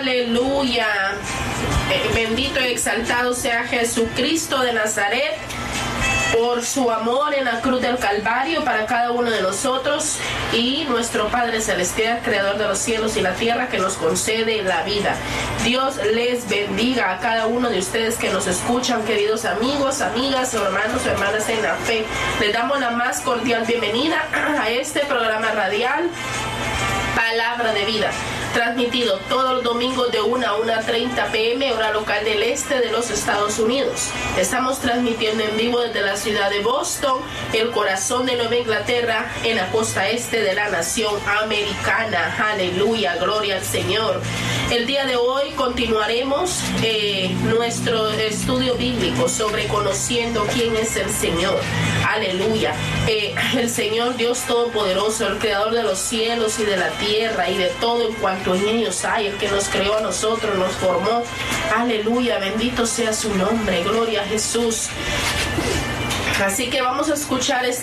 Aleluya. Bendito y exaltado sea Jesucristo de Nazaret, por su amor en la cruz del Calvario para cada uno de nosotros, y nuestro Padre Celestial, Creador de los cielos y la tierra, que nos concede la vida. Dios les bendiga a cada uno de ustedes que nos escuchan, queridos amigos, amigas, hermanos, hermanas en la fe. Les damos la más cordial bienvenida a este programa radial Palabra de Vida, transmitido todos los domingos de 1 a 1:30 p.m. hora local del este de los Estados Unidos. Estamos transmitiendo en vivo desde la ciudad de Boston, el corazón de Nueva Inglaterra, en la costa este de la nación americana. Aleluya, gloria al Señor. El día de hoy continuaremos nuestro estudio bíblico sobre conociendo quién es el Señor. Aleluya. El Señor Dios Todopoderoso, el Creador de los cielos y de la tierra y de todo en cuanto en ellos hay, el que nos creó a nosotros, nos formó. Aleluya, bendito sea su nombre, gloria a Jesús. Así que vamos a escuchar